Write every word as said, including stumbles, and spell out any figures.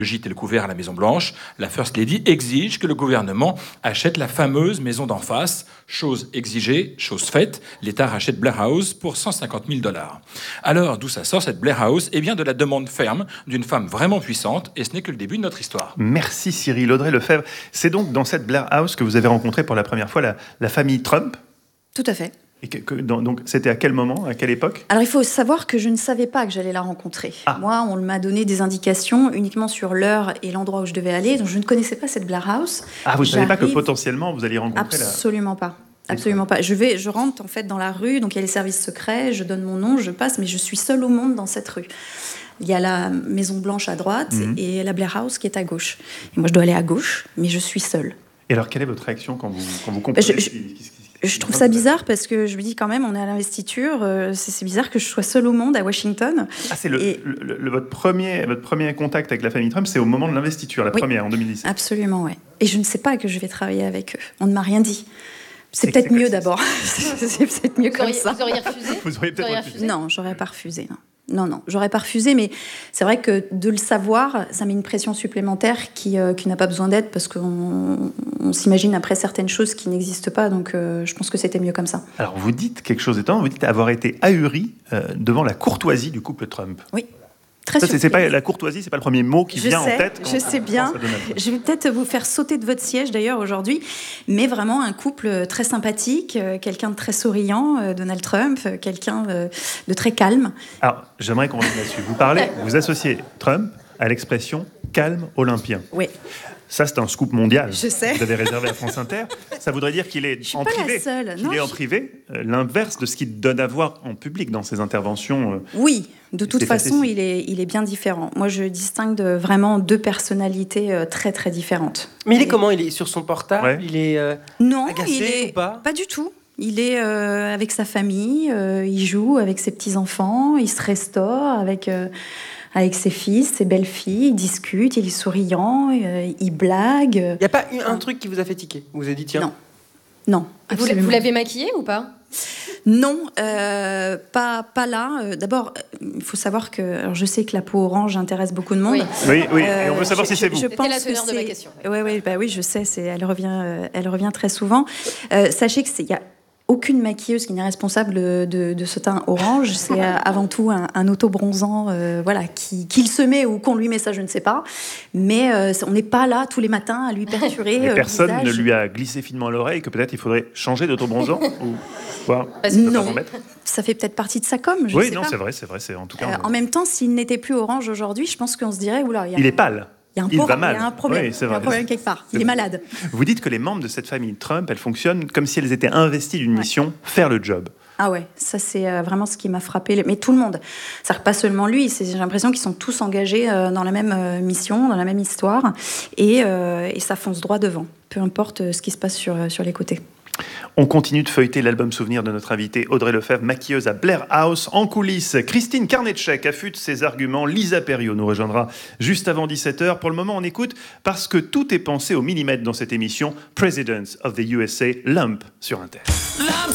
Le gîte et le couvert à la Maison-Blanche, la First Lady exige que le gouvernement achète la fameuse maison d'en face. Chose exigée, chose faite, l'État rachète Blair House pour cent cinquante mille dollars. Alors, d'où ça sort cette Blair House ? Eh bien, de la demande ferme d'une femme vraiment puissante, et ce n'est que le début de notre histoire. Merci Cyril. Audrey Lefebvre, c'est donc dans cette Blair House que vous avez rencontré pour la première fois la, la famille Trump ? Tout à fait. Et que, que, donc, c'était à quel moment, à quelle époque ? Alors, il faut savoir que je ne savais pas que j'allais la rencontrer. Ah. Moi, on m'a donné des indications uniquement sur l'heure et l'endroit où je devais aller, donc je ne connaissais pas cette Blair House. Ah, vous ne savez pas que J'arrive- potentiellement vous alliez rencontrer la... Absolument pas. Absolument pas. Je vais, je rentre en fait dans la rue, donc il y a les services secrets, je donne mon nom, je passe, mais je suis seule au monde dans cette rue. Il y a la Maison Blanche à droite Mhm. et la Blair House qui est à gauche. Et moi, je dois aller à gauche, mais je suis seule. Et alors, quelle est votre réaction quand vous, quand vous comprenez Je- je- ce qui- ce qui- ce qui- Je trouve ça bizarre parce que je me dis quand même, on est à l'investiture, euh, c'est, c'est bizarre que je sois seule au monde à Washington. Ah, c'est le, Et- le- le- votre, premier, votre premier contact avec la famille Trump, c'est au moment de l'investiture, la Oui. première, en deux mille dix-sept. Absolument, ouais. Et je ne sais pas que je vais travailler avec eux. On ne m'a rien dit. C'est, C'est- peut-être c'est- mieux c'est- d'abord. c'est peut-être mieux Vous comme auriez, ça. vous auriez refusé Vous auriez peut-être Vous auriez refusé. Non, j'aurais pas refusé. Non. Non, non, j'aurais pas refusé, mais c'est vrai que de le savoir, ça met une pression supplémentaire qui, euh, qui n'a pas besoin d'être, parce qu'on on s'imagine après certaines choses qui n'existent pas, donc euh, je pense que c'était mieux comme ça. Alors, vous dites quelque chose étonnant, vous dites avoir été ahuri euh, devant la courtoisie du couple Trump. Oui, très Ça, c'est, c'est surprise. pas, la courtoisie, c'est pas le premier mot qui Je vient sais, en tête. je sais bien. pense à Donald Trump. Je vais peut-être vous faire sauter de votre siège d'ailleurs aujourd'hui, mais vraiment un couple très sympathique, euh, quelqu'un de très souriant, euh, Donald Trump, euh, quelqu'un euh, de très calme. Alors, j'aimerais qu'on revienne là-dessus. Vous parlez, vous associez Trump à l'expression calme olympien. Oui, Ça, c'est un scoop mondial. Je sais. Vous avez réservé à France Inter. Ça voudrait dire qu'il est je suis en pas privé. la seule. Qu'il Non, est en je- privé, euh, l'inverse de ce qu'il donne à voir en public dans ses interventions. euh. Oui, de toute C'est façon, facile. il est, il est bien différent. Moi, je distingue de vraiment deux personnalités euh, très très différentes. Mais il est Et- comment? Il est sur son portable? Ouais. Il est euh, Non, agacé il est ou pas? du tout. Il est euh, avec sa famille, euh, il joue avec ses petits-enfants, il se restaure avec, euh, avec ses fils, ses belles-filles, il discute, il est souriant, euh, il blague. Il n'y a pas eu un truc qui vous a fait tiquer? Vous vous avez dit, tiens, Non. Non, Vous, l'a- absolument. vous l'avez maquillé ou pas? Non, euh, pas, pas là. Euh, D'abord, euh, il faut savoir que alors je sais que la peau orange intéresse beaucoup de monde. Oui. Oui, oui. Euh, et on veut savoir je- si c'est je- vous. je C'était pense la que teneur de ma c'est- question. Ouais, ouais, bah oui, je sais. C'est, elle revient, euh, elle revient très souvent. Euh, sachez que c'est, y a aucune maquilleuse qui n'est responsable de, de, de ce teint orange. C'est euh, avant tout un, un auto-bronzant, euh, voilà, qui, qu'il se met ou qu'on lui met, ça, je ne sais pas. Mais euh, on n'est pas là tous les matins à lui perturer Et euh, personne le ne visage. lui a glissé finement à l'oreille que peut-être il faudrait changer d'autobronzant ou quoi Parce que- Ne pas Non, en mettre. ça fait peut-être partie de sa com. Je Oui, sais non, pas. c'est vrai, c'est vrai. C'est en tout cas. Euh, en même temps, s'il n'était plus orange aujourd'hui, je pense qu'on se dirait, oula, il y a il est pâle. Il y a un, Il por- va mal. il y a un problème. Oui, c'est il y a un vrai. problème quelque part. C'est Il est vrai. malade. Vous dites que les membres de cette famille Trump, elles fonctionnent comme si elles étaient investies d'une mission, faire le job. Ah ouais, ça c'est euh, vraiment ce qui m'a frappé. Mais tout le monde. C'est-à-dire pas seulement lui. C'est, j'ai l'impression qu'ils sont tous engagés euh, dans la même euh, mission, dans la même histoire. Et, euh, et ça fonce droit devant. Peu importe euh, ce qui se passe sur, euh, sur les côtés. On continue de feuilleter l'album souvenir de notre invitée Audrey Lefebvre, maquilleuse à Blair House. En coulisses, Christine Karnetchek affûte ses arguments. Lisa Perriot nous rejoindra juste avant dix-sept heures. Pour le moment, on écoute parce que tout est pensé au millimètre dans cette émission. Presidents of the U S A, Lump sur Inter.